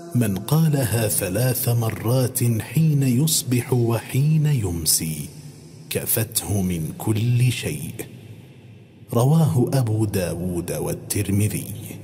من قالها 3 مرات حين يصبح وحين يمسي كفته من كل شيء. رواه أبو داود والترمذي.